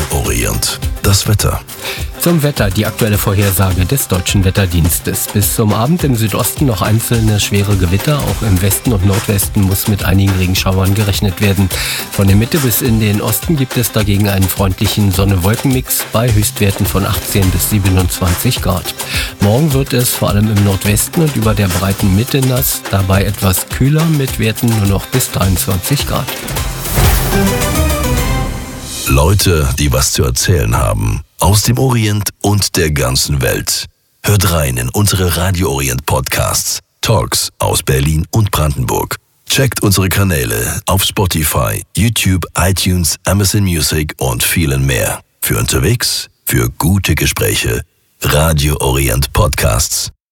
Orient. Das Wetter. Zum Wetter, die aktuelle Vorhersage des Deutschen Wetterdienstes. Bis zum Abend im Südosten noch einzelne schwere Gewitter. Auch im Westen und Nordwesten muss mit einigen Regenschauern gerechnet werden. Von der Mitte bis in den Osten gibt es dagegen einen freundlichen Sonne-Wolken-Mix bei Höchstwerten von 18 bis 27 Grad. Morgen wird es vor allem im Nordwesten und über der breiten Mitte nass, dabei etwas kühler mit Werten nur noch bis 23 Grad. Leute, die was zu erzählen haben. Aus dem Orient und der ganzen Welt. Hört rein in unsere Radio Orient Podcasts. Talks aus Berlin und Brandenburg. Checkt unsere Kanäle auf Spotify, YouTube, iTunes, Amazon Music und vielen mehr. Für unterwegs, für gute Gespräche. Radio Orient Podcasts.